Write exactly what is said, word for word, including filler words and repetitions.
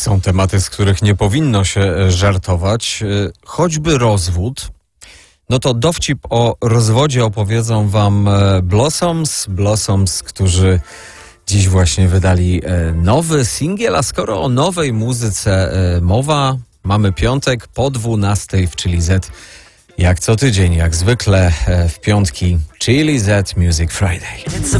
Są tematy, z których nie powinno się żartować, choćby rozwód. No to dowcip o rozwodzie opowiedzą wam Blossoms, Blossoms, którzy dziś właśnie wydali nowy singiel, a skoro o nowej muzyce mowa, mamy piątek po dwunastej w Chili Z. Jak co tydzień, jak zwykle w piątki Chili Z Music Friday.